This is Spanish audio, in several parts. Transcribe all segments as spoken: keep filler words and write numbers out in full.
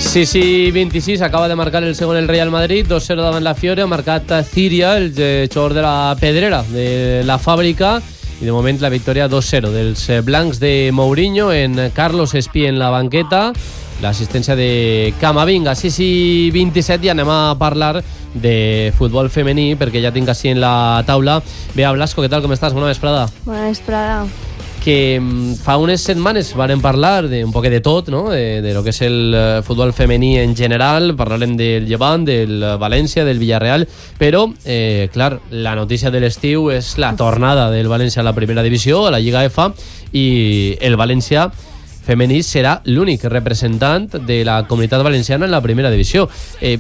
Sí, sí, vint-i-sis, acaba de marcar el segon el Real Madrid, dos cero davant la Fiore, ha marcat Ciria, el jugador de la Pedrera, de la Fàbrica, i de moment la victòria dos zero dels blancs de Mourinho, en Carlos Espí en la banqueta, l'assistència de Camavinga. Sis i vint-i-set i anem a parlar de futbol femení, perquè ja tinc així en la taula Bea Blasco. Què tal, com estàs? Bona vesprada. Bona vesprada. Que fa unes setmanes vàrem parlar de un poc de tot, no? de, de lo que és el futbol femení en general, parlarem del Llevant, del València, del Villarreal, però, eh, clar, la notícia de l'estiu és la tornada del València a la primera divisió, a la Lliga F, i el València femení serà l'únic representant de la comunitat valenciana en la primera divisió. Eh,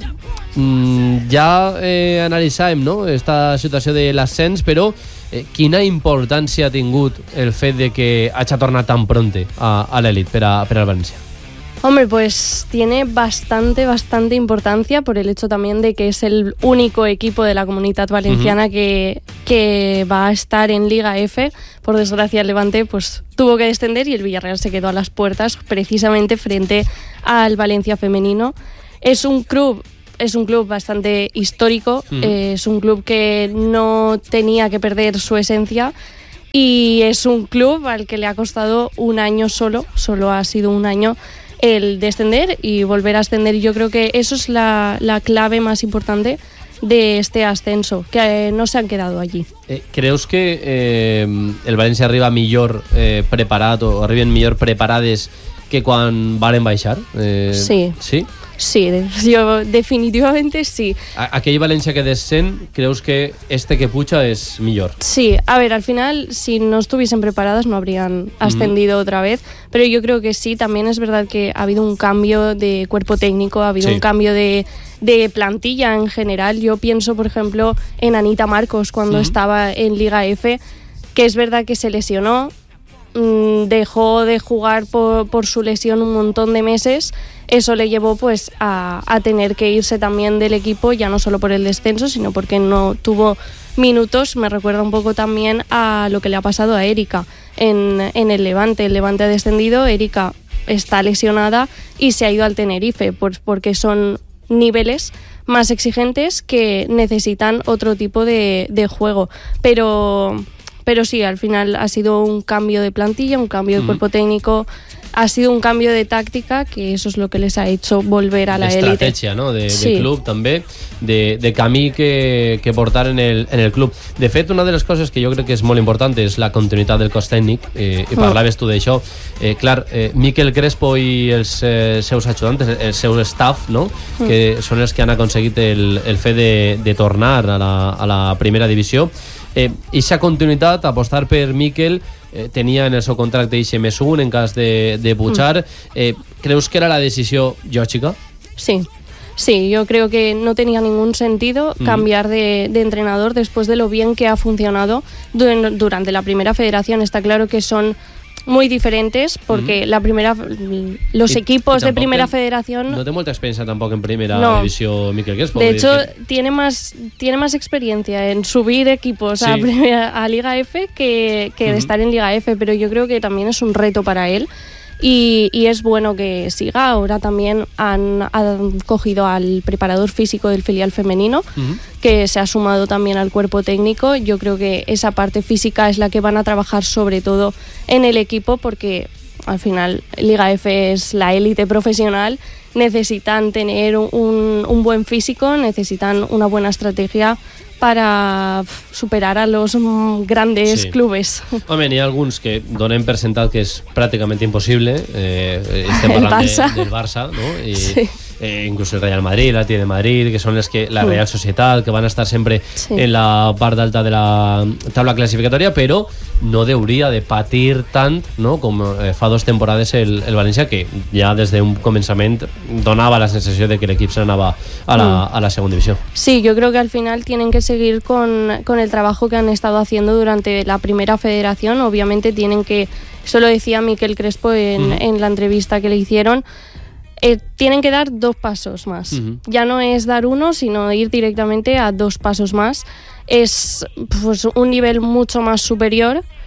ja eh, analitzàvem, no?, esta situació de l'ascens, però eh, quina importància ha tingut el fet de que hagi tornat tan pronte a, a l'elit per, a, per al València? Hombre, pues tiene bastante, bastante importancia por el hecho también de que es el único equipo de la Comunidad Valenciana uh-huh. que, que va a estar en Liga F. Por desgracia, el Levante pues tuvo que descender y el Villarreal se quedó a las puertas precisamente frente al Valencia femenino. Es un club, es un club bastante histórico, uh-huh. eh, es un club que no tenía que perder su esencia. Y es un club al que le ha costado un año solo, solo ha sido un año el descender y volver a ascender. Yo creo que eso es la, la clave más importante de este ascenso, que eh, no se han quedado allí. Eh, creus que eh, el València arriba millor eh, preparat o arriben millor preparades que quan varen baixar? Eh, sí. Sí? Sí, yo definitivamente sí. A aquell València que descén, creus que este que puja es millor? Sí, a ver, al final, si no estuviesen preparadas no habrían ascendido mm. otra vez, pero yo creo que sí, también es verdad que ha habido un cambio de cuerpo técnico, ha habido sí. un cambio de, de plantilla en general. Yo pienso, por ejemplo, en Anita Marcos cuando mm. estaba en Liga F, que es verdad que se lesionó, dejó de jugar por, por su lesión un montón de meses. Eso le llevó pues a, a tener que irse también del equipo, ya no solo por el descenso, sino porque no tuvo minutos. Me recuerda un poco también a lo que le ha pasado a Erika en, en el Levante. El Levante ha descendido, Erika está lesionada y se ha ido al Tenerife, por, porque son niveles más exigentes que necesitan otro tipo de, de juego. Pero... Pero sí, al final ha sido un cambio de plantilla, un cambio de cuerpo técnico, ha sido un cambio de táctica, que eso es lo que les ha hecho volver a la élite. Estratègia, no?, de, sí. de club també, de, de camí que, que portar en el, en el club. De fet, una de les coses que jo crec que és molt important és la continuïtat del cos tècnic, eh, i parlaves tu d'això. Eh, clar, eh, Miquel Crespo i els eh, seus ajudants, el seu staff, no?, que són els que han aconseguit el, el fet de, de tornar a la, a la primera divisió. Eh, ixa continuïtat, apostar per Miquel, eh, tenia en el seu contracte ixe més un en cas de, de pujar. Eh, ¿creus que era la decisió lògica? Sí, sí, yo creo que no tenía ningún sentido mm. cambiar de, de entrenador después de lo bien que ha funcionado durante la primera federación. Está claro que son muy diferentes porque mm. la primera los y, equipos y de primera ten, federación no té molta experiencia tampoco en primera no. división Miquel Crespo. De hecho que... tiene más tiene más experiencia en subir equipos sí. a, primera, a Liga F que, que mm-hmm. de estar en Liga F, pero yo creo que también es un reto para él. Y, y es bueno que siga. Ahora también han, han cogido al preparador físico del filial femenino, uh-huh. que se ha sumado también al cuerpo técnico. Yo creo que esa parte física es la que van a trabajar sobre todo en el equipo, porque al final Liga F es la élite profesional. Necesitan tener un, un buen físico, necesitan una buena estrategia para superar a los grandes sí. clubes. Home, n'hi ha alguns que donem per sentat que és pràcticament impossible. Eh, estem parlant Barça. De, del Barça, no? I, sí. eh, inclús el Real Madrid, l'Atlètic de Madrid, que són les que la Real Societat, que van estar sempre sí. en la part alta de la taula classificatòria, però no hauria de patir tant, no?, com eh, fa dos temporades el, el València, que ja des d'un començament donava la sensació de que l'equip se n'anava a la, a la segunda división. Sí, yo creo que al final tienen que seguir con, con el trabajo que han estado haciendo durante la primera federación. Obviamente tienen que, eso lo decía Miquel Crespo en, uh-huh. en la entrevista que le hicieron, eh, tienen que dar dos pasos más. Uh-huh. Ya no es dar uno, sino ir directamente a dos pasos más. Es pues, un nivel mucho más superior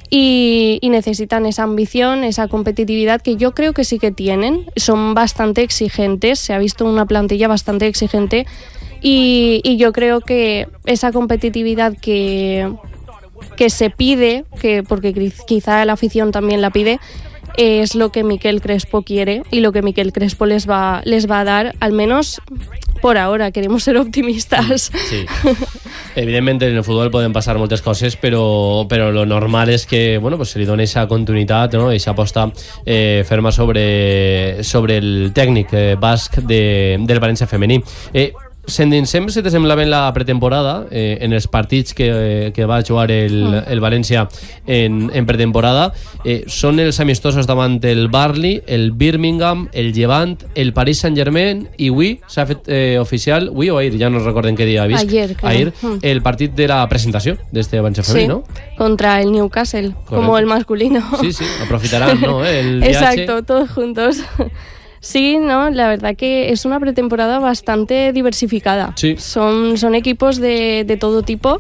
y, y necesitan esa ambición, esa competitividad que yo creo que sí que tienen. Son bastante exigentes, se ha visto una plantilla bastante exigente y, y yo creo que esa competitividad que, que se pide, que porque quizá la afición también la pide, es lo que Miquel Crespo quiere y lo que Miquel Crespo les va, les va a dar, al menos por ahora. Queremos ser optimistas. Sí. Evidentment en el futbol poden passar moltes coses, però, però lo normal és que, bueno, pues se li doni esa continuïtat, no? I esa aposta eh, ferma sobre, sobre el tècnic eh, basc de, del València femení. Eh, S'endinsem, si te sembla bé, la pretemporada, eh, en els partits que, que va jugar el, el València en, en pretemporada. Eh, són els amistosos davant el Burnley, el Birmingham, el Levant, el Paris Saint-Germain, i avui s'ha fet eh, oficial, avui o ahir, ja no recorden què dia ha vist, ayer, ahir, el partit de la presentació d'este València femení, sí, ¿no? Contra el Newcastle, correcto, como el masculino. Sí, sí, aprofitarán, ¿no? El viaje. Exacto, todos juntos. Sí, no, la verdad que es una pretemporada bastante diversificada. Sí. Son, son equipos de, de todo tipo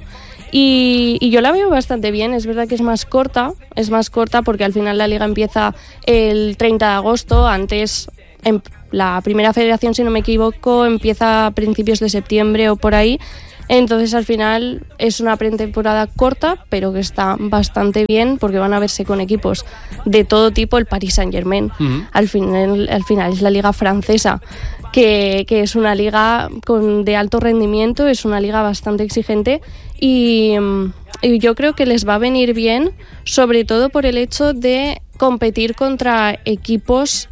y, y yo la veo bastante bien. Es verdad que es más corta, es más corta porque al final la liga empieza el treinta de agosto. Antes, en la primera federación, si no me equivoco, empieza a principios de septiembre o por ahí. Entonces al final es una pretemporada corta, pero que está bastante bien porque van a verse con equipos de todo tipo. El Paris Saint-Germain, uh-huh. al, final, al final es la liga francesa, que, que es una liga con, de alto rendimiento, es una liga bastante exigente y, y yo creo que les va a venir bien, sobre todo por el hecho de competir contra equipos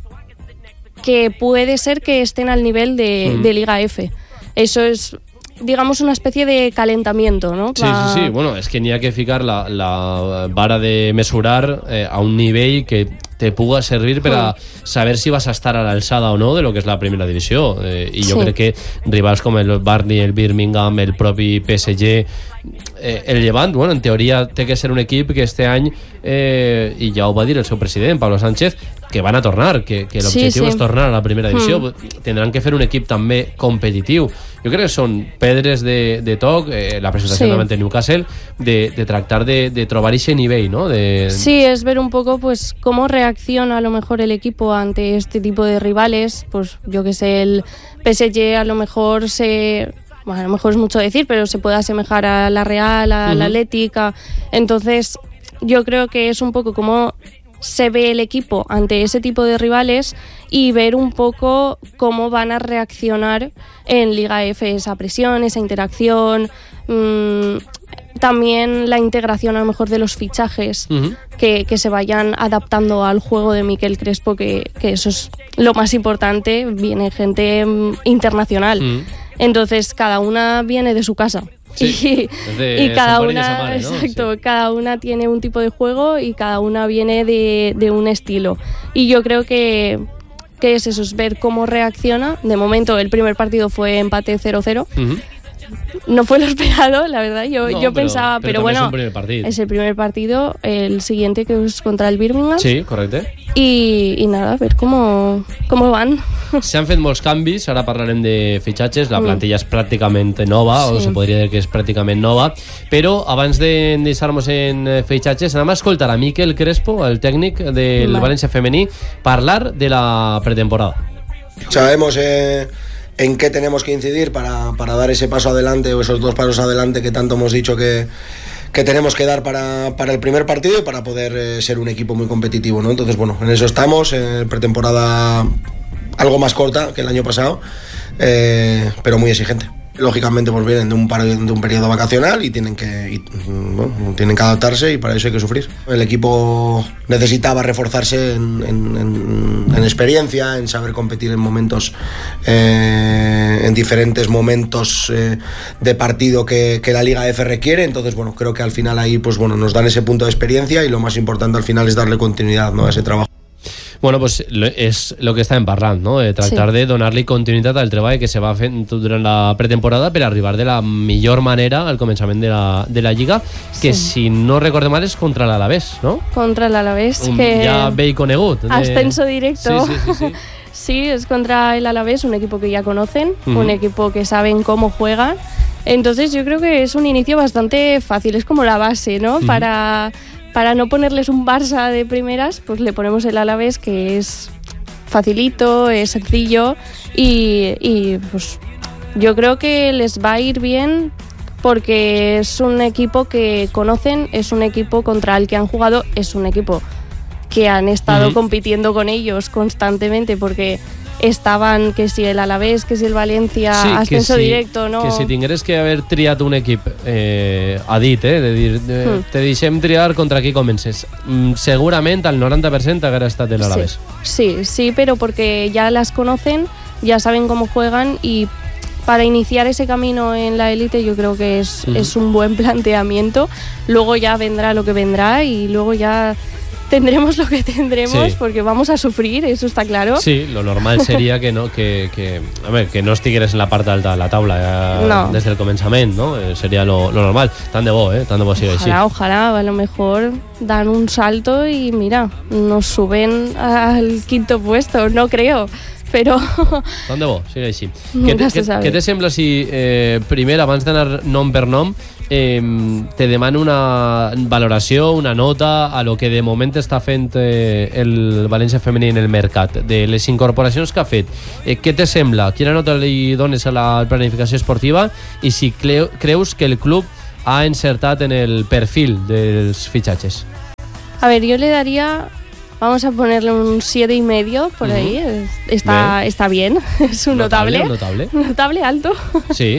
que puede ser que estén al nivel de, uh-huh. de Liga F. Eso es, digamos, una especie de calentamiento, ¿no? Sí, sí, sí. Bueno, és que n'hi ha que ficar la, la vara de mesurar eh, a un nivell que te puga servir per a saber si vas a estar a l'alçada o no de lo que és la primera divisió. Eh, I jo sí. crec que rivals com el Burnley, el Birmingham, el propi P S G, eh, el Levant, bueno, en teoria té que ser un equip que este any, eh, i ja ho va dir el seu president, Pablo Sánchez, que van a tornar, que, que l'objectiu sí, sí. és tornar a la primera divisió. Mm. Tindran que fer un equip també competitiu. Jo crec que són pedres de, de toc, eh, la presentació sí. davant de Newcastle, de, de tractar de, de trobar ese nivell, ¿no? De... Sí, es ver un poco pues cómo reacciona a lo mejor el equipo ante este tipo de rivales. Pues yo que sé, el P S G a lo mejor se... Bueno, a lo mejor es mucho decir, pero se puede asemejar a la Real, a uh-huh. la Atlética. Entonces, yo creo que es un poco como se ve el equipo ante ese tipo de rivales y ver un poco cómo van a reaccionar en Liga F, esa presión, esa interacción, mmm, también la integración a lo mejor de los fichajes, uh-huh. que, que se vayan adaptando al juego de Miquel Crespo, que, que eso es lo más importante. Viene gente um, internacional, uh-huh. entonces cada una viene de su casa. Sí, y, de y cada una madre, ¿no? Exacto, sí. cada una tiene un tipo de juego y cada una viene de, de un estilo. Y yo creo que, que es eso, es ver cómo reacciona. De momento el primer partido fue empate cero cero. Uh-huh. No fue lo esperado, la verdad. Yo, no, yo pero, pensaba, pero, pero bueno, es, es el primer partido. El siguiente que es contra el Birmingham. Sí, correcte. I, i nada, a ver cómo, cómo van. S'han fet molts canvis, ara parlarem de fitxatges. La plantilla és pràcticament nova, sí. o se podria dir que és pràcticament nova, però abans de deixar-nos en fitxatges anem a escoltar a Miquel Crespo, el tècnic del vale. València femení, parlar de la pretemporada. Sabemos eh, en qué tenemos que incidir para, para dar ese paso adelante o esos dos pasos adelante que tanto hemos dicho que que tenemos que dar para, para el primer partido y para poder eh, ser un equipo muy competitivo, ¿no? Entonces, bueno, en eso estamos, en pretemporada algo más corta que el año pasado, eh, pero muy exigente. Lógicamente pues vienen de un, par, de un periodo vacacional y tienen que y, bueno, tienen que adaptarse y para eso hay que sufrir. El equipo necesitaba reforzarse en, en, en, en experiencia, en saber competir en momentos eh, en diferentes momentos eh, de partido que, que la Liga F requiere. Entonces bueno, creo que al final ahí pues bueno, nos dan ese punto de experiencia y lo más importante al final es darle continuidad, ¿no?, a ese trabajo. Bueno, pues és el que estàvem parlant, no? De tractar sí. de donar-li continuïtat al treball que se va fent durant la pretemporada per arribar de la millor manera al començament de la, de la Lliga, que sí. si no recordem mal és contra l'Alavés, no? Contra l'Alavés, un, que... ja vell conegut. De... Ascenso directo. Sí, sí, sí, sí. Sí, es contra el Alavés, un equipo que ya conocen, uh-huh. un equipo que saben cómo juegan. Entonces yo creo que es un inicio bastante fácil, es como la base, ¿no? Uh-huh. Para... para no ponerles un Barça de primeras, pues le ponemos el Alavés, que es facilito, es sencillo y, y pues yo creo que les va a ir bien porque es un equipo que conocen, es un equipo contra el que han jugado, es un equipo que han estado uh-huh. compitiendo con ellos constantemente porque estaven, que si el Alavés, que si el València, sí, ascenso si, directo, no? Que si tingueres que haver triat un equip eh, a dit, eh, de dir, de, mm. te deixem triar contra qui comences. Mm, segurament al noranta per cent haguera estat el Alavés. Sí, sí, sí, pero porque ya las conocen, ya saben cómo juegan y para iniciar ese camino en la élite yo creo que es, mm. es un buen planteamiento. Luego ya vendrá lo que vendrá y luego ya tendremos lo que tendremos, sí. porque vamos a sufrir, eso está claro. Sí, lo normal sería que no, que, que, a ver, que no estigueres en la part alta de la taula ja, no. des del començament, no? Eh, sería lo, lo normal. Tant de bo, ¿eh? Tant de bo siga així. Ojalá, ojalá, a lo mejor dan un salto y mira, nos suben al quinto puesto, no creo. Però... Tant de bo, siga així. Què te, què te sembla si, eh, primer, abans d'anar nom per nom, eh, te demano una valoració, una nota a lo que de moment està fent eh, el València femení en el mercat, de les incorporacions que ha fet. Eh, què te sembla? Quina nota li dones a la planificació esportiva i si creu, creus que el club ha encertat en el perfil dels fitxatges? A ver, yo le daría... Vamos a ponerle un siete y medio por uh-huh. ahí. Está, bien. está bien. Es un notable. Notable. Notable alto. Sí.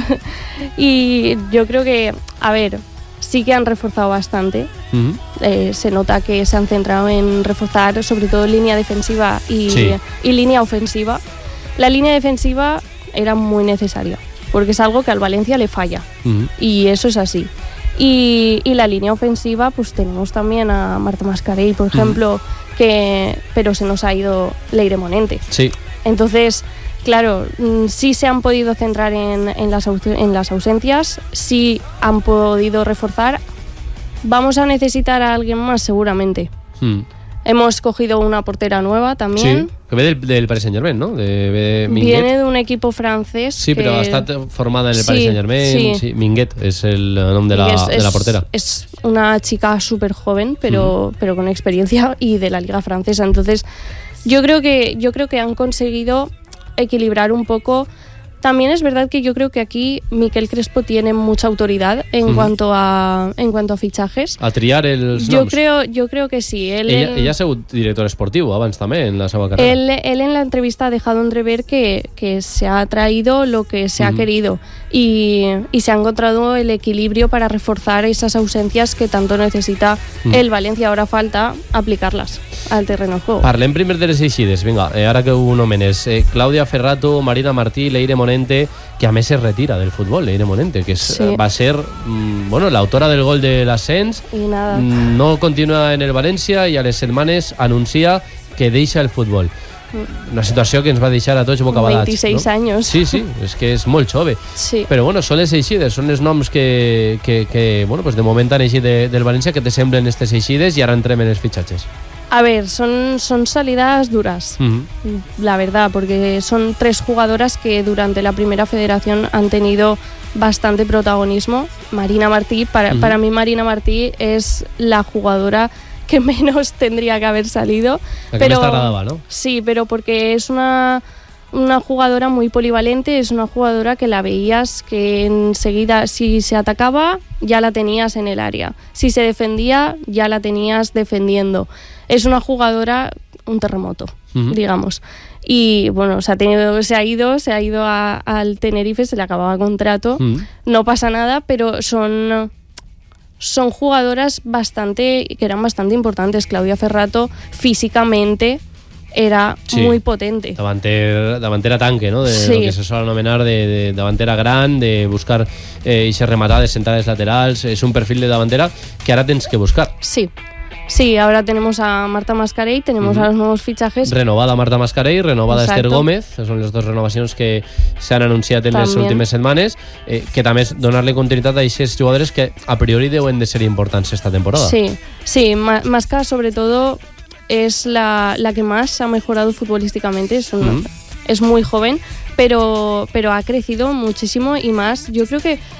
Y yo creo que, a ver, sí que han reforzado bastante. Uh-huh. Eh, se nota que se han centrado en reforzar sobre todo línea defensiva y, sí. y línea ofensiva. La línea defensiva era muy necesaria porque es algo que al Valencia le falla. Uh-huh. Y eso es así. Y, y la línea ofensiva, pues tenemos también a Marta Mascarell, por ejemplo, mm. que pero se nos ha ido Leire Monente. Sí. Entonces, claro, sí se han podido centrar en, en, las, en las ausencias, sí han podido reforzar. Vamos a necesitar a alguien más, seguramente. Mm. Hemos cogido una portera nueva también. Sí, que ve del, del Paris Saint-Germain, ¿no? De, de Minguet. Viene de un equipo francés. Sí, que... pero ha estat formada en el sí, Paris Saint-Germain. Sí. Sí, Minguet es el nombre de la, es, de la portera. Es, es una chica súper joven, pero, mm. pero con experiencia y de la liga francesa. Entonces, yo creo que, yo creo que han conseguido equilibrar un poco. También es verdad que yo creo que aquí Miquel Crespo tiene mucha autoridad en mm. cuanto a en cuanto a fichajes. A triar els yo noms. creo yo creo que sí. Él ella, en, ella ha sigut director esportiu abans també en la seva carrera. Él, él en la entrevista ha dejado entrever que, que se ha traído lo que se mm. ha querido y, y se ha encontrado el equilibrio para reforzar esas ausencias que tanto necesita mm. el Valencia. Ahora falta aplicarlas al terreno de juego. Parlem primer de les eixides. Vinga, eh, ara que ho nomenes. Eh, Clàudia Ferrato, Marina Martí, Leire Monente, que a més se retira del futbol, Leire Monente, que es, sí. va a ser mm, bueno, l'autora del gol de l'ascens, mm, no continua en el València i a les setmanes anuncia que deixa el futbol. Una situació que ens va deixar a tots bocabadats. veintiséis ¿no? años. Sí, sí, és que és molt jove. Sí. Però bueno, són les eixides, són els noms que, que, que bueno, pues de moment han eixit de, del València, que te semblen aquestes eixides i ara entrem en els fitxatges. A ver, son, son salidas duras, uh-huh. la verdad, porque son tres jugadoras que durante la primera federación han tenido bastante protagonismo. Marina Martí, para, uh-huh. para mí Marina Martí es la jugadora que menos tendría que haber salido. La que pero, más te agradaba, ¿no? Sí, pero porque es una, una jugadora muy polivalente, es una jugadora que la veías que enseguida, si se atacaba, ya la tenías en el área. Si se defendía, ya la tenías defendiendo. Es una jugadora, un terremoto, uh-huh. digamos. Y bueno, se ha, tenido, se ha ido, se ha ido a, al Tenerife, se le acababa contrato, uh-huh. no pasa nada, pero son, son jugadoras bastante, que eran bastante importantes. Clàudia Ferrato físicamente era sí. muy potente. Davanter, davantera tanque, ¿no? De sí. lo que se suele anomenar de, de davantera gran, de buscar eh, y ser rematada de sentades laterals. Es un perfil de davantera que ahora tienes que buscar. Sí. Sí, ahora tenemos a Marta Mascarell, tenemos uh-huh. a los nuevos fichajes. Renovada Marta Mascarell, renovada Exacto. Esther Gómez, són les dues renovacions que s'han anunciat en También. les últimes setmanes, eh, que també és donar-li continuïtat a aquests jugadores que a priori deuen de ser importants esta temporada. Sí, sí, Masca sobre todo es la, la que más ha mejorado futbolísticamente, es, una, uh-huh. es muy joven, pero, pero ha crecido muchísimo y más, yo creo que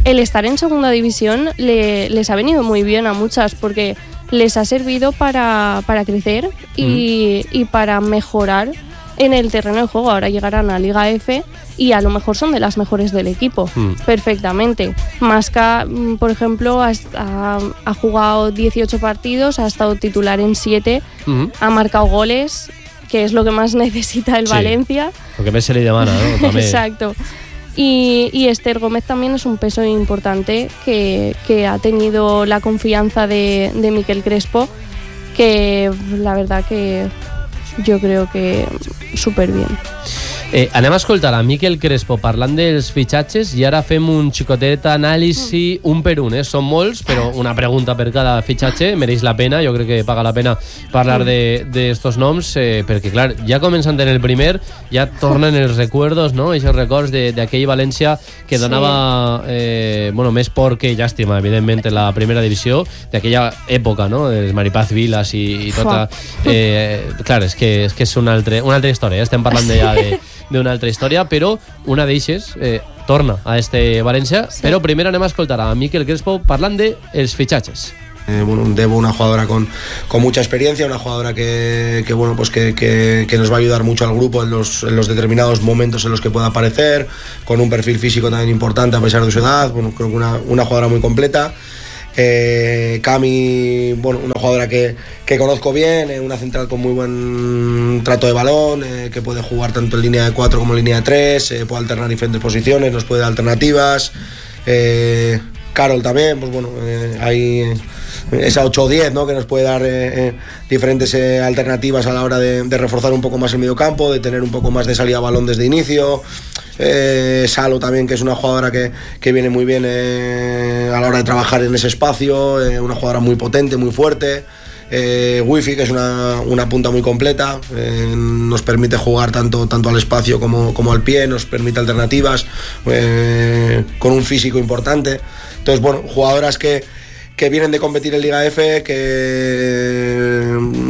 el estar en segunda división le, les ha venido muy bien a muchas, porque les ha servido para, para crecer y, mm. y para mejorar en el terreno de juego. Ahora llegarán a Liga F y a lo mejor son de las mejores del equipo, mm. perfectamente. Masca, por ejemplo, ha, ha, ha jugado dieciocho partidos, ha estado titular en siete, mm. ha marcado goles, que es lo que más necesita el sí, Valencia. Porque me se le demana, ¿no? También. Exacto. Y, y Esther Gómez también es un peso importante que, que ha tenido la confianza de, de Miquel Crespo, que la verdad que jo crec que superbien. Eh, anem a escoltar a Miquel Crespo parlant dels fitxatges i ara fem un xicotet anàlisi un per un, eh? Són molts, però una pregunta per cada fitxatge mereix la pena, jo crec que paga la pena parlar d'estos de, noms, eh, perquè clar, ja començant en el primer, ja tornen els recuerdos, no? Aquests records d'aquell València que donava sí. eh, bueno, més por que llàstima, evidentment, en la primera divisió, d'aquella època, no? Els Maripaz Vilas i, i tota... Eh, clar, és que és, que és una, altra, una altra història, eh? Estem parlant de, ja de d'una altra història, però una d'eixes eh, torna a este València, sí. Però primer anem a escoltar a Miquel Crespo parlant de els fitxatges. Eh, bueno, Debo, una jugadora con, con mucha experiencia, una jugadora que, que bueno, pues que, que, que nos va a ayudar mucho al grupo en los, en los determinados momentos en los que pueda aparecer, con un perfil físico también importante a pesar de su edad. Bueno, creo que una, una jugadora muy completa. Eh, Cami, bueno, una jugadora que, que conozco bien, eh, una central con muy buen trato de balón, eh, que puede jugar tanto en línea de cuatro como en línea de tres, eh, puede alternar diferentes posiciones, nos puede dar alternativas. eh, Carol también, pues bueno, eh, hay esa ocho o diez, ¿no? Que nos puede dar eh, eh, diferentes eh, alternativas a la hora de, de reforzar un poco más el medio campo, de tener un poco más de salida a balón desde inicio. Eh, Salo también, que es una jugadora que, que viene muy bien eh, a la hora de trabajar en ese espacio, eh, una jugadora muy potente, muy fuerte. Eh, Wifi, que es una, una punta muy completa, eh, nos permite jugar tanto, tanto al espacio como, como al pie, nos permite alternativas, eh, con un físico importante. Entonces, bueno, jugadoras que, que vienen de competir en Liga F, que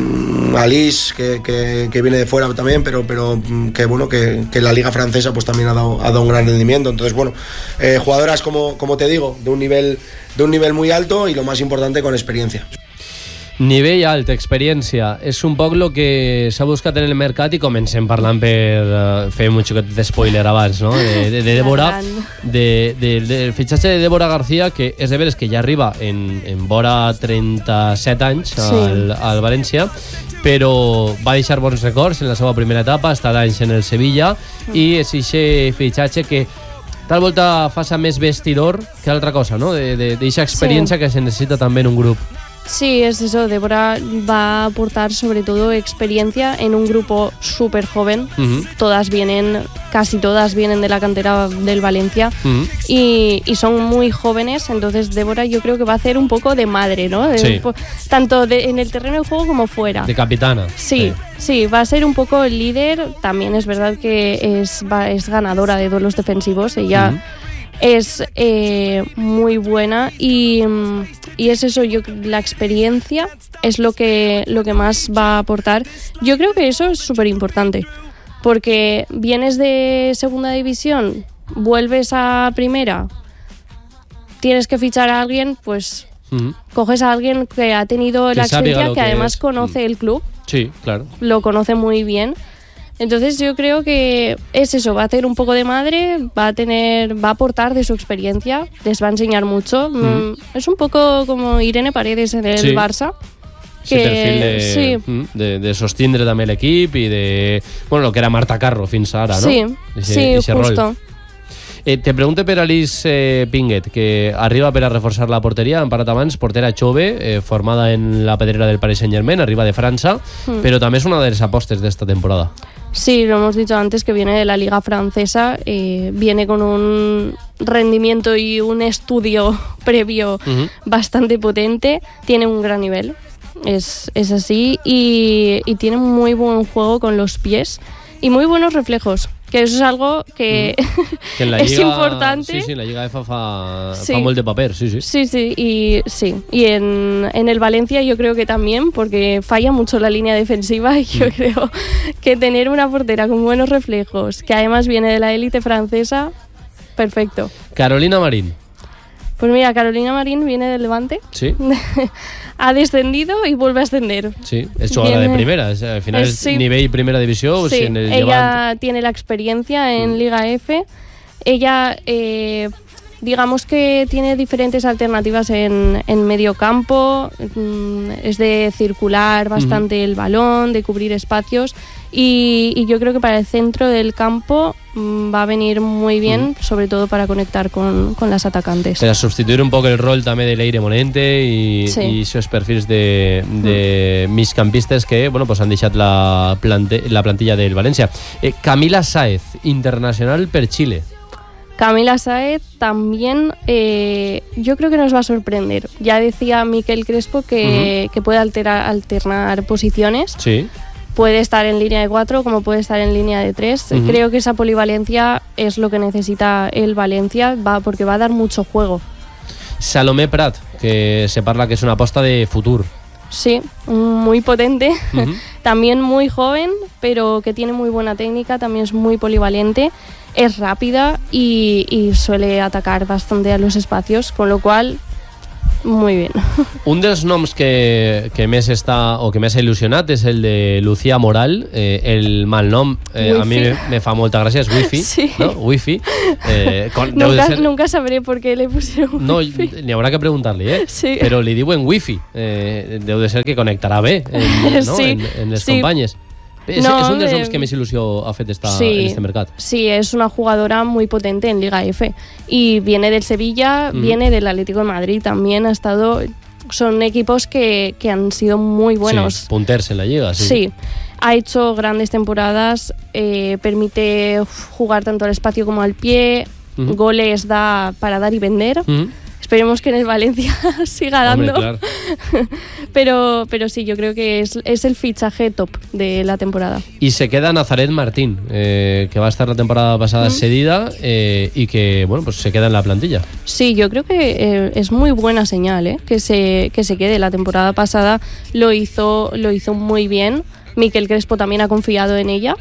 Alice, que, que, que viene de fuera también, pero, pero que bueno, que, que la Liga Francesa pues también ha dado, ha dado un gran rendimiento. Entonces, bueno, eh, jugadoras como, como te digo, de un nivel, de un nivel muy alto y lo más importante, con experiencia. Nivell alt, experiència, és un poc el que s'ha buscat en el mercat i comencem parlant per uh, fer un xiquet d'espoiler abans, no? De, de, de Débora, de, de, del fitxatge de Débora García, que és de veres que ja arriba en, en vora trenta-set anys al, sí. al València, però va deixar bons records en la seva primera etapa, ha estat anys en el Sevilla, mm. i és aquest fitxatge que tal volta fa més vestidor que altra cosa, no? D'aquesta experiència sí. que se necessita també en un grup. Sí, es eso. Débora va a aportar sobre todo experiencia en un grupo súper joven. Uh-huh. Todas vienen, casi todas vienen de la cantera del Valencia, uh-huh. y, y son muy jóvenes. Entonces Débora yo creo que va a hacer un poco de madre, ¿no? De, sí. Tanto de, en el terreno de juego como fuera. De capitana. Sí, sí, sí, va a ser un poco el líder. También es verdad que es, va, es ganadora de duelos defensivos. Ella... Uh-huh. es eh, muy buena y, y es eso, yo la experiencia es lo que, lo que más va a aportar. Yo creo que eso es súper importante, porque vienes de segunda división, vuelves a primera, tienes que fichar a alguien, pues uh-huh. coges a alguien que ha tenido que la experiencia, que, que además es. conoce uh-huh. el club. Sí, claro. Lo conoce muy bien. Entonces yo creo que es eso, va a hacer un poco de madre, va a tener, va a aportar de su experiencia, les va a enseñar mucho. Mm. Es un poco como Irene Paredes en el sí. Barça. Que, sí, perfil de, sí. de, de sostindre també l'equip i de... Bueno, lo que era Marta Carro fins ara, no? Sí, ese, sí, ese justo. Rol. Eh, te pregunto per Alice eh, Pinguet, que arriba per a reforçar la porteria, hem parlat abans, portera jove, eh, formada en la pedrera del Paris Saint-Germain, arriba de França, mm. però també és una de les apostes d'esta temporada. Sí, lo hemos dicho antes, que viene de la Liga Francesa, eh, viene con un rendimiento y un estudio previo uh-huh. bastante potente, tiene un gran nivel, es, es así, y, y tiene muy buen juego con los pies y muy buenos reflejos, que eso es algo que, mm. que en la es Lliga, importante. Sí, sí, en la Lliga F fa, sí. fa molt de paper, sí, sí. Sí, sí, y, sí. y en, en el Valencia yo creo que también, porque falla mucho la línea defensiva, y yo mm. creo que tener una portera con buenos reflejos, que además viene de la élite francesa, perfecto. Carolina Marín. Pues mira, Carolina Marín viene del Levante. Sí. Ha descendido y vuelve a ascender. Sí, es jugadora de primera. Es, al final es, es sí. nivel primera división. Sí, en el ella Levante. Tiene la experiencia en mm. Liga F. Ella, eh, digamos que tiene diferentes alternativas en, en medio campo. Mm, es de circular bastante mm. el balón, de cubrir espacios. Y, y yo creo que para el centro del campo mmm, va a venir muy bien, mm. sobre todo para conectar con, con las atacantes. Per a substituir un poc el rol també de Leire Monente i, sí. i aquests perfils de, de mm. migcampistes que bueno, pues han deixat la, plante, la plantilla del València. Eh, Camila Sáez, internacional per Chile. Camila Sáez también eh, yo creo que nos va a sorprender. Ya decía Miquel Crespo que, uh-huh. que puede alterar, alternar posiciones. Sí. Puede estar en línea de cuatro como puede estar en línea de tres. Uh-huh. Creo que esa polivalencia es lo que necesita el Valencia, va, porque va a dar mucho juego. Salomé Prat, que se parla que es una aposta de futur. Sí, muy potente, uh-huh. también muy joven, pero que tiene muy buena técnica, también es muy polivalente, es rápida y, y suele atacar bastante a los espacios, con lo cual... Muy bien. Un dels noms que, que més està o que més ha il·lusionat és el de Lucía Moral. Eh, el malnom eh, a mi me, me fa molta gràcia, és Wifi, sí. ¿no? Wifi. Eh, con, nunca, ser... nunca sabré por qué le pusieron no, Wifi. N'hi haurà que preguntar-li, eh? Sí. Però li diuen Wifi. Eh, deu de ser que connectarà bé en, no? sí. en, en les sí. companyes. Es, no, es un dels eh, noms que més il·lusió ha fet esta, sí, en este mercat. Sí, es una jugadora muy potente en Liga F. Y viene del Sevilla, mm. viene del Atlético de Madrid también. Ha estado... Son equipos que, que han sido muy buenos. Sí, punters en la Liga, sí. Sí, ha hecho grandes temporadas, eh, permite jugar tanto al espacio como al pie, mm. goles da para dar y vender. Mm. Esperemos que en el Valencia siga dando. Hombre, claro. pero, pero sí, yo creo que es, es el fichaje top de la temporada. Y se queda Nazaret Martín, eh, que va a estar la temporada pasada mm. cedida eh, y que bueno, pues se queda en la plantilla. Sí, yo creo que eh, es muy buena señal eh, que, se, que se quede. La temporada pasada lo hizo, lo hizo muy bien. Miquel Crespo también ha confiado en ella.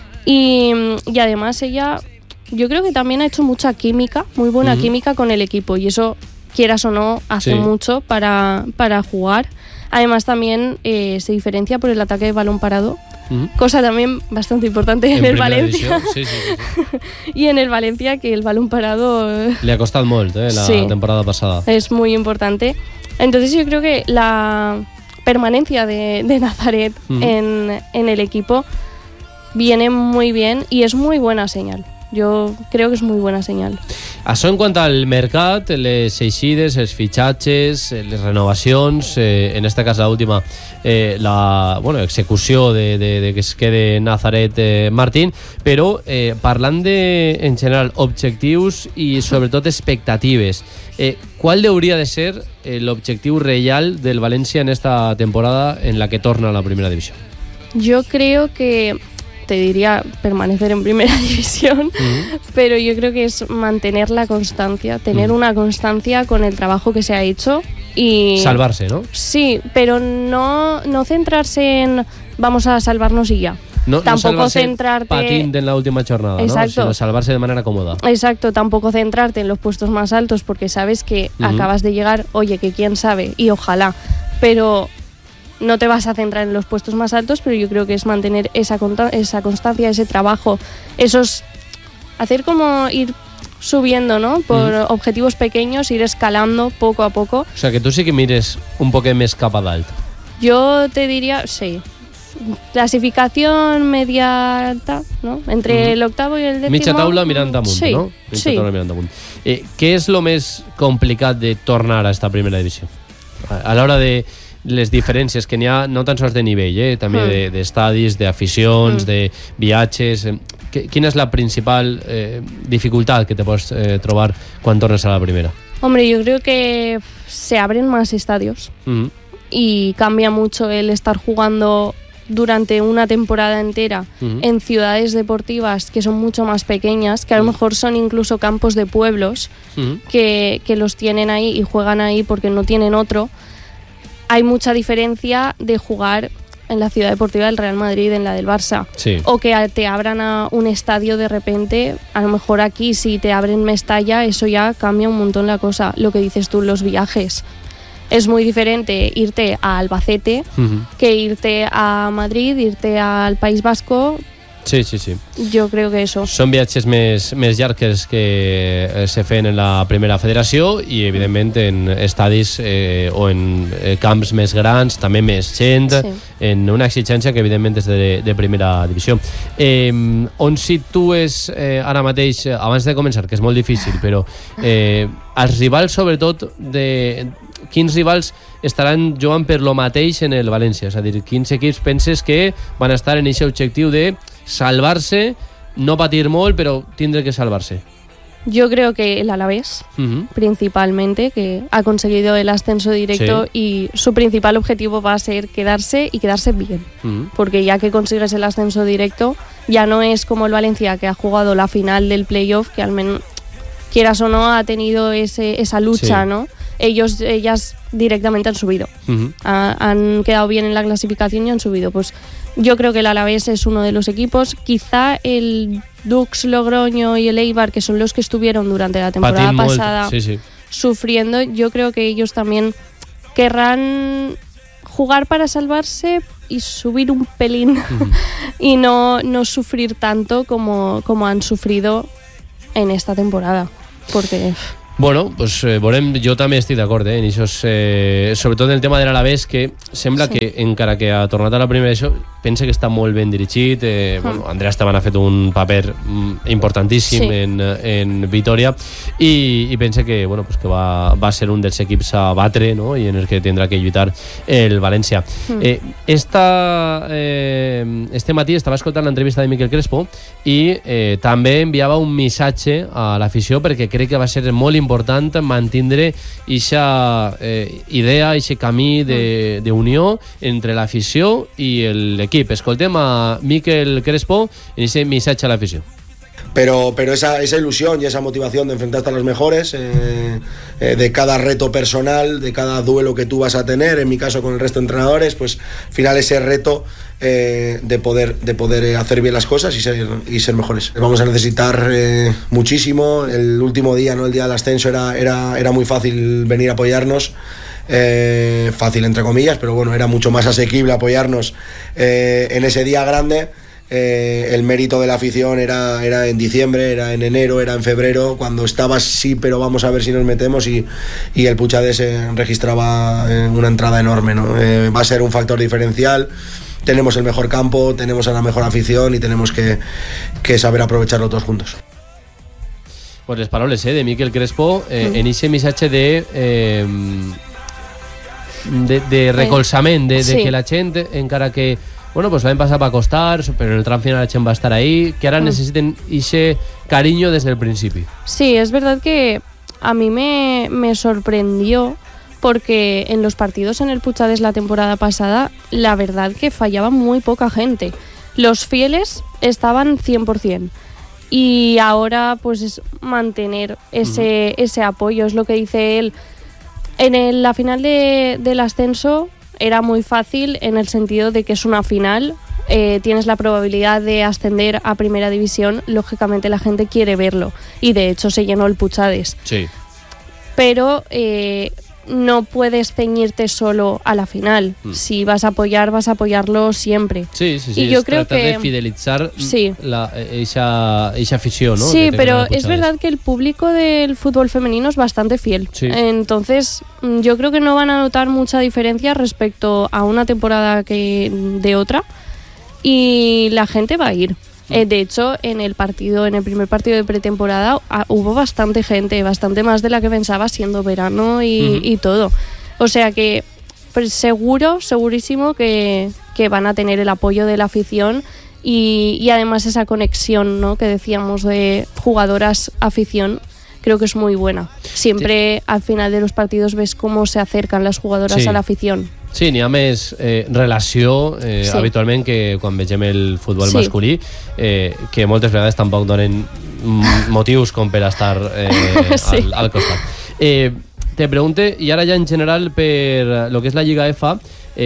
Y, y además ella... Yo creo que también ha hecho mucha química, muy buena uh-huh. química con el equipo y eso, quieras o no, hace sí. mucho para, para jugar. Además también eh, se diferencia por el ataque de balón parado, uh-huh. cosa también bastante importante en, en el Valencia. Sí, sí, sí, sí. Y en el Valencia que el balón parado... Le ha costado mucho eh, la sí, temporada pasada. Es muy importante. Entonces yo creo que la permanencia de, de Nazaret uh-huh. en, en el equipo viene muy bien y es muy buena señal. Jo crec que és molt bona senyal. Això en quant al mercat, les eixides, els fitxatges, les renovacions, eh, en este cas l'última, eh, la bueno, execució de, de, de que es quede Nazaret eh, Martín, però eh, parlant de, en general, objectius i sobretot expectatives, eh, qual hauria de ser eh, l'objectiu real del València en esta temporada en la que torna a la primera divisió? Jo creo que te diría permanecer en primera división, uh-huh. pero yo creo que es mantener la constancia, tener uh-huh. una constancia con el trabajo que se ha hecho y... Salvarse, ¿no? Sí, pero no, no centrarse en vamos a salvarnos y ya. No, tampoco no centrarte... patín en la última jornada, exacto. ¿no? Sino salvarse de manera cómoda. Exacto, tampoco centrarte en los puestos más altos porque sabes que uh-huh. acabas de llegar, oye, que quién sabe, y ojalá, pero... No te vas a centrar en los puestos más altos, pero yo creo que es mantener esa, esa constancia, ese trabajo, esos... Hacer como ir subiendo, ¿no? Por mm. objetivos pequeños, ir escalando poco a poco. O sea, que tú sí que mires un poco més cap a dalt. Yo te diría, sí. Clasificación media alta, ¿no? Entre mm. el octavo y el décimo. Mitja taula mirant damunt, sí, no? Mitja sí. taula mirant damunt. Eh, què és lo més complicat de tornar a esta primera divisió? A l'hora de... les diferències que n'hi ha no tan sols de nivell, eh? també mm. d'estadis, de, d'aficions, mm. de viatges. Quina és la principal eh, dificultat que te pots eh, trobar quan tornes a la primera? Hombre, yo creo que se abren más estadios mm. y cambia mucho el estar jugando durante una temporada entera mm. en ciudades deportivas que son mucho más pequeñas, que a lo mejor son incluso campos de pueblos mm. que, que los tienen ahí y juegan ahí porque no tienen otro. Hay mucha diferencia de jugar en la Ciudad Deportiva del Real Madrid, en la del Barça. Sí. O que te abran a un estadio de repente. A lo mejor aquí, si te abren Mestalla, eso ya cambia un montón la cosa. Lo que dices tú, los viajes. Es muy diferente irte a Albacete uh-huh. que irte a Madrid, irte al País Vasco. Sí, sí, sí. Jo crec que això. Són viatges més, més llargs que se feien en la primera federació i, evidentment, en estadis eh, o en eh, camps més grans, també més gent, sí. en una exigència que, evidentment, és de, de primera divisió. Eh, on situes eh, ara mateix, abans de començar, que és molt difícil, però eh, els rivals, sobretot, de... quins rivals estaran jugant per lo mateix en el València? És a dir, quins equips penses que van estar en aquest objectiu de salvar-se, no patir molt, però tindre que salvar-se? Yo creo que el Alavés, uh-huh. principalmente, que ha conseguido el ascenso directo sí. y su principal objetivo va a ser quedarse y quedarse bien. Uh-huh. Porque ya que consigues el ascenso directo, ya no es como el Valencia, que ha jugado la final del playoff, que al menos, quieras o no, ha tenido ese, esa lucha, sí. ¿no? Ellos, ellas directamente han subido. Uh-huh. Ha, han quedado bien en la clasificación y han subido. Pues yo creo que el Alavés es uno de los equipos. Quizá el Dux, Logroño y el Eibar, que son los que estuvieron durante la temporada Patín pasada sí, sí. sufriendo, yo creo que ellos también querrán jugar para salvarse y subir un pelín uh-huh. y no, no sufrir tanto como, como han sufrido en esta temporada. Porque... Bueno, pues eh, veurem, jo també estic d'acord, eh, en això, eh, sobretot en el tema de l'Alavés, que sembla sí. que encara que ha tornat a la primera edició, pensa que està molt ben dirigit, eh, mm. bueno, Andrea Esteban ha fet un paper importantíssim sí. en, en Vitoria i, i pensa que, bueno, pues que va, va ser un dels equips a batre, no? I en el que tindrà que lluitar el València. Mm. Eh, esta, eh, este matí estava escoltant l'entrevista de Miquel Crespo i eh, també enviava un missatge a l'afició perquè crec que va ser molt important important mantindre aquesta eh, idea, aquest camí d'unió entre l'afició i l'equip. Escoltem a Miquel Crespo en aquest missatge a l'afició. Pero, pero esa, esa ilusión y esa motivación de enfrentarte a los mejores, eh, eh, de cada reto personal, de cada duelo que tú vas a tener, en mi caso con el resto de entrenadores, pues al final ese reto eh, de poder, de poder hacer bien las cosas y ser, y ser mejores. Vamos a necesitar eh, muchísimo. El último día, no el día del ascenso, era, era, era muy fácil venir a apoyarnos. Eh, fácil entre comillas, pero bueno, era mucho más asequible apoyarnos eh, en ese día grande. Eh, el mérito de la afición era, era en diciembre, era en enero, era en febrero, cuando estaba sí, pero vamos a ver si nos metemos, y, y el Puigdemont se registraba eh, una entrada enorme, ¿no? Eh, va a ser un factor diferencial. Tenemos el mejor campo, tenemos a la mejor afición y tenemos que, que saber aprovecharlo todos juntos. Pues les paraules eh, de Miquel Crespo eh, mm. en ese missatge de, eh, de, de recolzament, de, de sí. que la gent, encara que bueno, pues l'any passat va costar, però en el tram final la gent va estar ahí, que ara mm. necessiten ese cariño desde el principi. Sí, es verdad que a mí me, me sorprendió porque en los partidos en el Puigdemont la temporada pasada, la verdad que fallaba muy poca gente. Los fieles estaban cien por ciento. Y ahora pues es mantener ese, mm. ese apoyo, es lo que dice él. En el, la final de, del ascenso era muy fácil en el sentido de que es una final, eh, tienes la probabilidad de ascender a primera división, lógicamente la gente quiere verlo y de hecho se llenó el Puigdemont. Sí. Pero eh, no puedes ceñirte solo a la final. Mm. Si vas a apoyar, vas a apoyarlo siempre. Sí, sí, sí. Y yo creo que de fidelitzar sí. la, esa, esa afición, ¿no? Sí, pero es verdad que el público del fútbol femenino es bastante fiel. Sí. Entonces, yo creo que no van a notar mucha diferencia respecto a una temporada que de otra. Y la gente va a ir. Eh, de hecho, en el partido, en el primer partido de pretemporada, ah, hubo bastante gente, bastante más de la que pensaba, siendo verano y, uh-huh. y todo. O sea que pues, seguro, segurísimo que, que van a tener el apoyo de la afición y, y además esa conexión, ¿no?, que decíamos de jugadoras-afición. Creo que es muy buena. Siempre sí. al final de los partidos ves cómo se acercan las jugadoras sí. a la afición. Sí, n'hi ha més eh, relació eh, sí. habitualment que quan vegem el futbol sí. masculí, eh, que moltes vegades tampoc donen motius com per estar eh, sí. al, al costat. Eh, te pregunte, i ara ja en general per lo que és la Lliga F A, eh,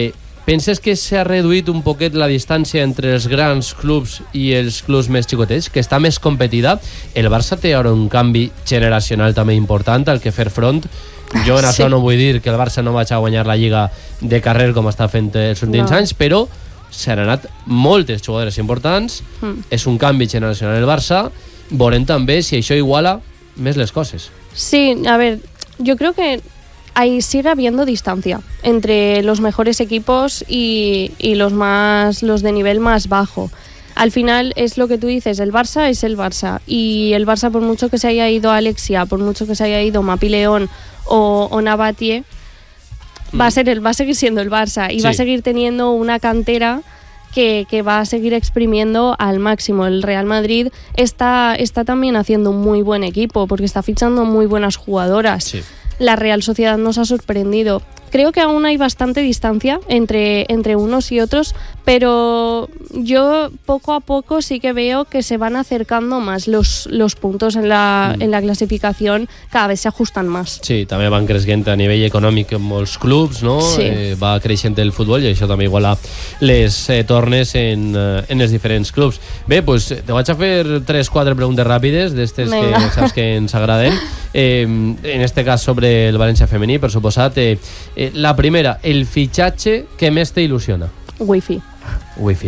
penses que s'ha reduït un poquet la distància entre els grans clubs i els clubs més xicotets, que està més competida? El Barça té ara un canvi generacional també important al que fer front. Jo en això sí. no vull dir que el Barça no vagi a guanyar la Lliga de carrer com està fent els últims no. anys, però s'han anat moltes jugadores importants, mm. és un canvi generacional el Barça, veurem també si això iguala més les coses. Sí, a ver, yo creo que ahí sigue habiendo distancia entre los mejores equipos y, y los más los de nivel más bajo. Al final es lo que tú dices, el Barça es el Barça, y el Barça, por mucho que se haya ido Alexia, por mucho que se haya ido Mapi León o, o Nabatie, mm. va a ser el, va a seguir siendo el Barça y sí. va a seguir teniendo una cantera que, que va a seguir exprimiendo al máximo. El Real Madrid está, está también haciendo un muy buen equipo porque está fichando muy buenas jugadoras. Sí. La Real Sociedad nos ha sorprendido. Creo que aún hay bastante distancia entre, entre unos y otros, pero yo poco a poco sí que veo que se van acercando más los, los puntos en la, mm. en la clasificación, cada vez se ajustan más. Sí, també van creixent a nivell econòmic en molts clubs, no? Sí. Eh, va creixent el futbol i això també iguala les eh, tornes en, eh, en els diferents clubs. Bé, doncs te vaig a fer tres quatre preguntes ràpides d'estes que saps que ens agraden. Eh, en este cas sobre el València femení, per suposat. Eh, eh, la primera, el fitxatge que més t'il·lusiona? Wifi. Wifi.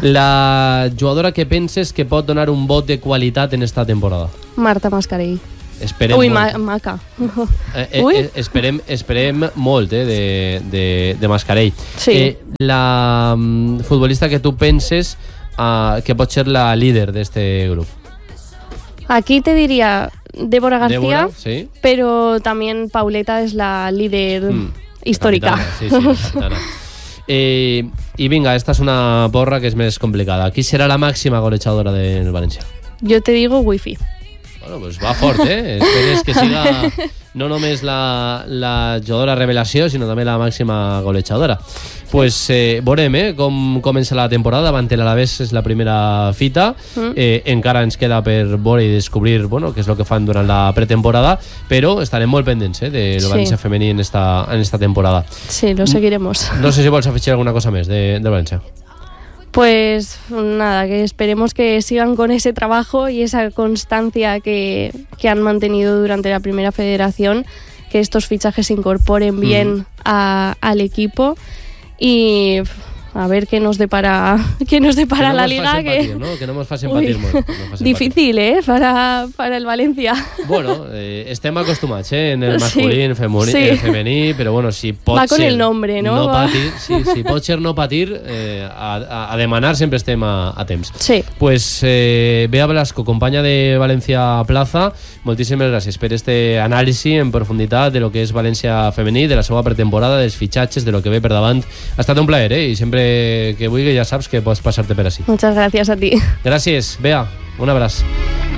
La jugadora que penses que pot donar un vot de qualitat en esta temporada? Marta Mascarell. Esperem Ui, molt. ma Maca. Eh, eh, esperem, esperem molt eh, de, de, de Mascarell. Sí. Eh, la um, futbolista que tu penses uh, que pot ser la líder d'este grup? Aquí te diría Débora García, Débora, sí. pero también Pauleta es la líder mm, histórica. Capitana, sí, sí, eh, y venga, esta es una porra que es més complicada. Qui serà la màxima golejadora del València? Yo te digo Wifi. Bueno, pues va fort, eh? Esperes que siga no només la, la jugadora revelació, sinó també la màxima golejadora. Pues eh, veurem eh, com comença la temporada. Davant l'Alavés és la primera fita. Mm. Eh, encara ens queda per veure i descobrir bueno, què és el que fan durant la pretemporada, però estarem molt pendents eh, del sí. València femení en esta, en esta temporada. Sí, lo seguiremos. No sé si vols afegir alguna cosa més de, de València. Pues nada, que esperemos que sigan con ese trabajo y esa constancia que, que han mantenido durante la primera federación, que estos fichajes se incorporen bien mm. a, al equipo y a ver qué nos depara, qué nos depara que no la liga. Que... Patir, ¿no? Que no nos facin patir molt. No difícil, ¿eh? Para, para el Valencia. Bueno, eh, estem acostumats, ¿eh? En el masculí, en femení, sí. el femení, però bueno, si pot Va con ser el nombre, ¿no? no patir, sí, si pot ser no patir, eh, a, a demanar sempre estem a, a temps. Sí. Pues eh, Bea Blasco, companya de València Plaza, moltíssimes gràcies per este anàlisi en profunditat de lo que és València femení, de la seva pretemporada, dels fitxatges, de lo que ve per davant. Ha estat un plaer, eh? I sempre que vulgui ja saps que pots passar-te per així. Muchas gracias a ti. Gràcies, Bea. Un abraç.